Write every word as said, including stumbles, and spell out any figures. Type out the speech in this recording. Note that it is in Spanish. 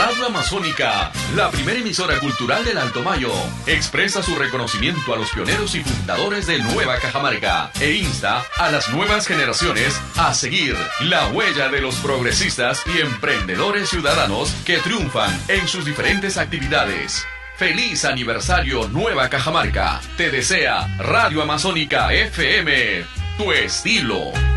Radio Amazónica, la primera emisora cultural del Alto Mayo, expresa su reconocimiento a los pioneros y fundadores de Nueva Cajamarca e insta a las nuevas generaciones a seguir la huella de los progresistas y emprendedores ciudadanos que triunfan en sus diferentes actividades. ¡Feliz aniversario Nueva Cajamarca! Te desea Radio Amazónica F M, tu estilo.